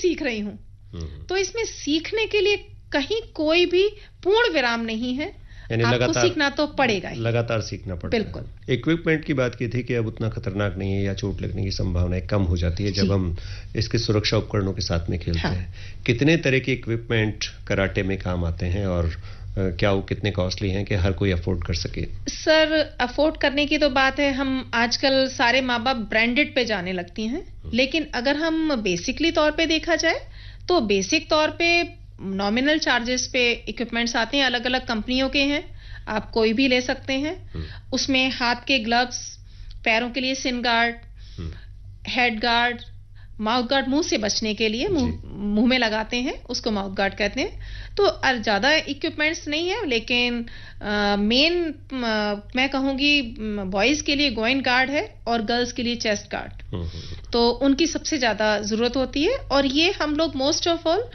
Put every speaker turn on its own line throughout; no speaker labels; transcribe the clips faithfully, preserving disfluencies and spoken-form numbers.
सीख रही हूं। तो इसमें सीखने के लिए कहीं कोई भी पूर्ण विराम नहीं है, आपको सीखना तो पड़ेगा ही,
लगातार सीखना पड़ता है।
बिल्कुल।
इक्विपमेंट की बात की थी कि अब उतना खतरनाक नहीं है या चोट लगने की संभावनाएं कम हो जाती है जब हम इसके सुरक्षा उपकरणों के साथ में खेलते हाँ। हैं। कितने तरह के इक्विपमेंट कराटे में काम आते हैं और क्या वो कितने कॉस्टली हैं कि हर कोई अफोर्ड कर सके?
सर, अफोर्ड करने की तो बात है, हम आजकल सारे माँ बाप ब्रांडेड पे जाने लगती हैं, लेकिन अगर हम बेसिकली तौर पे देखा जाए तो बेसिक तौर पे नॉमिनल चार्जेस पे इक्विपमेंट्स आते हैं, अलग अलग कंपनियों के हैं, आप कोई भी ले सकते हैं। उसमें हाथ के ग्लव्स, पैरों के लिए सिन guard, head guard, mouth guard मुंह से बचने के लिए मुंह मुंह में लगाते हैं, उसको माउथ गार्ड कहते हैं। तो ज्यादा इक्विपमेंट्स नहीं है, लेकिन मेन मैं कहूंगी बॉयज के लिए गोइन गार्ड है और गर्ल्स के लिए चेस्ट गार्ड, तो उनकी सबसे ज्यादा जरूरत होती है। और ये हम लोग मोस्ट ऑफ ऑल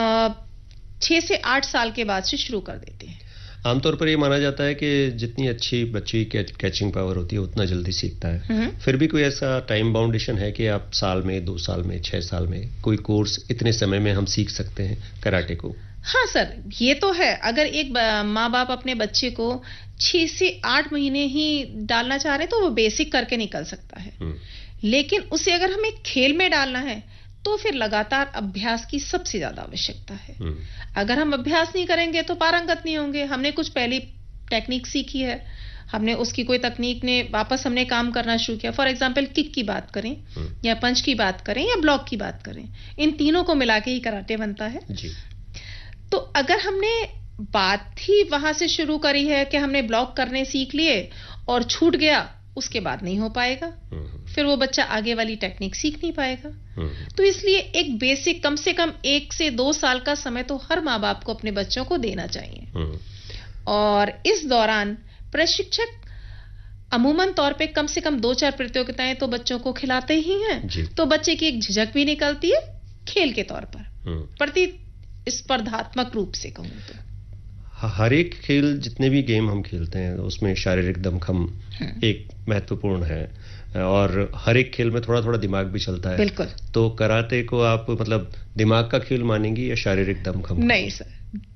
छह से आठ साल के बाद से शुरू कर देते हैं।
आमतौर पर ये माना जाता है कि जितनी अच्छी बच्ची की कैचिंग पावर होती है उतना जल्दी सीखता है, फिर भी कोई ऐसा टाइम बाउंडेशन है कि आप साल में, दो साल में, छह साल में कोई कोर्स इतने समय में हम सीख सकते हैं कराटे को?
हाँ सर, ये तो है। अगर एक माँ बाप अपने बच्चे को छह से आठ महीने ही डालना चाह रहे हैं तो वो बेसिक करके निकल सकता है, लेकिन उसे अगर हमें खेल में डालना है तो फिर लगातार अभ्यास की सबसे ज्यादा आवश्यकता है। अगर हम अभ्यास नहीं करेंगे तो पारंगत नहीं होंगे। हमने कुछ पहली टेक्निक सीखी है, हमने उसकी कोई तकनीक ने वापस हमने काम करना शुरू किया, फॉर एग्जांपल किक की बात करें या पंच की बात करें या ब्लॉक की बात करें, इन तीनों को मिला के ही कराटे बनता है जी। तो अगर हमने बात ही वहां से शुरू करी है कि हमने ब्लॉक करने सीख लिए और छूट गया, उसके बाद नहीं हो पाएगा, फिर वो बच्चा आगे वाली टेक्निक सीख नहीं पाएगा। तो इसलिए एक बेसिक कम से कम एक से दो साल का समय तो हर माँ बाप को अपने बच्चों को देना चाहिए। और इस दौरान प्रशिक्षक अमूमन तौर पे कम से कम दो चार प्रतियोगिताएं तो बच्चों को खिलाते ही हैं, तो बच्चे की एक झिझक भी निकलती है खेल के तौर पर, प्रतिस्पर्धात्मक रूप से कहूं तो।
हर एक खेल, जितने भी गेम हम खेलते हैं उसमें शारीरिक दमखम एक महत्वपूर्ण है और हर एक खेल में थोड़ा थोड़ा दिमाग भी चलता है।
बिल्कुल।
तो कराटे को आप मतलब दिमाग का खेल मानेंगी या शारीरिक दमखम?
नहीं सर,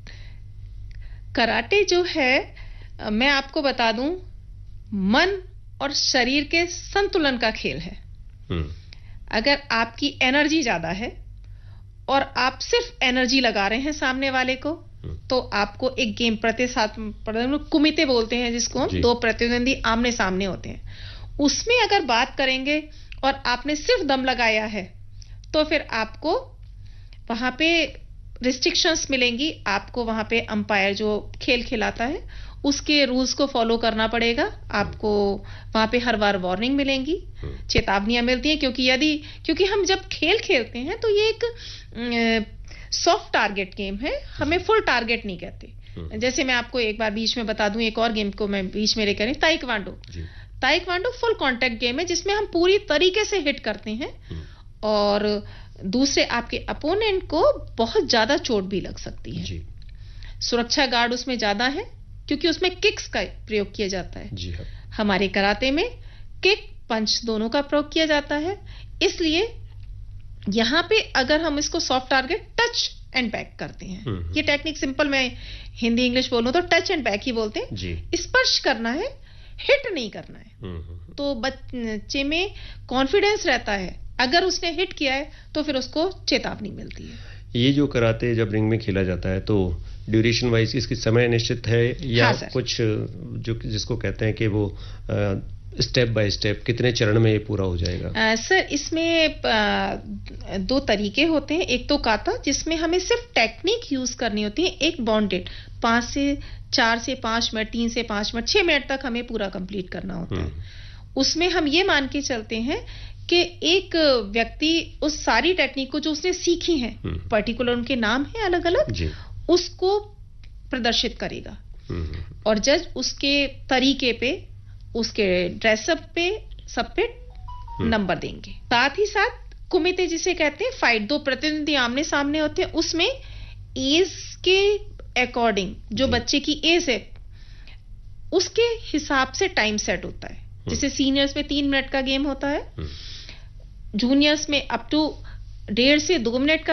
कराटे जो है मैं आपको बता दूं मन और शरीर के संतुलन का खेल है। अगर आपकी एनर्जी ज्यादा है और आप सिर्फ एनर्जी लगा रहे हैं सामने वाले को, तो आपको एक गेम प्रतिस्पर्धा कुमिते बोलते हैं जिसको हम, दो प्रतिद्वंदी आमने सामने होते हैं, उसमें अगर बात करेंगे और आपने सिर्फ दम लगाया है तो फिर आपको वहां पे रिस्ट्रिक्शंस मिलेंगी। आपको वहां पे अंपायर जो खेल खिलाता है उसके रूल्स को फॉलो करना पड़ेगा, आपको वहां पे हर बार वार्निंग मिलेंगी, चेतावनियां मिलती हैं, क्योंकि यदि क्योंकि हम जब खेल खेलते हैं तो ये एक सॉफ्ट टारगेट गेम है, हमें फुल टारगेट नहीं कहते। जैसे मैं आपको एक बार बीच में बता दूं, एक और गेम को मैं बीच में लेकर, taekwondo. Taekwondo full contact game है जिसमें हम पूरी तरीके से हिट करते हैं और दूसरे आपके अपोनेंट को बहुत ज्यादा चोट भी लग सकती है। सुरक्षा गार्ड उसमें ज्यादा है क्योंकि उसमें किक्स का प्रयोग किया जाता है। जी हाँ। हमारे कराटे में किक पंच दोनों का प्रयोग किया जाता है, इसलिए यहां पे अगर हम इसको soft target touch and back करते हैं, ये टेक्निक सिंपल मैं हिंदी इंग्लिश बोलूं तो टच एंड बैक ही बोलते हैं। स्पर्श करना है, हिट नहीं करना है, तो बच्चे में कॉन्फिडेंस रहता है, अगर उसने हिट किया है तो फिर उसको चेतावनी मिलती है।
ये जो कराटे जब रिंग में खेला जाता है तो ड्यूरेशन वाइज इसकी समय निश्चित है या हाँ कुछ जो जिसको कहते हैं कि वो आ, स्टेप बाय स्टेप कितने चरण में ये पूरा हो जाएगा?
आ, सर इसमें आ, दो तरीके होते हैं, एक तो काता जिसमें हमें सिर्फ टेक्निक यूज करनी होती है, एक बॉन्डेड पांच से चार से पांच मिनट, तीन से पांच मिनट, छह मिनट तक हमें पूरा कंप्लीट करना होता है। उसमें हम ये मान के चलते हैं कि एक व्यक्ति उस सारी टेक्निक को जो उसने सीखी है, पर्टिकुलर उनके नाम है अलग अलग, उसको प्रदर्शित करेगा और जज उसके तरीके पे, उसके ड्रेसअप पे, सब पे नंबर देंगे। साथ ही साथ कुमिते जिसे कहते हैं फाइट, दो प्रतिद्वंदी आमने सामने होते हैं, उसमें एज के अकॉर्डिंग जो बच्चे की एज है उसके हिसाब से टाइम सेट होता है। जैसे सीनियर्स में तीन मिनट का गेम होता है, जूनियर्स में अप टू डेढ़ से दो मिनट का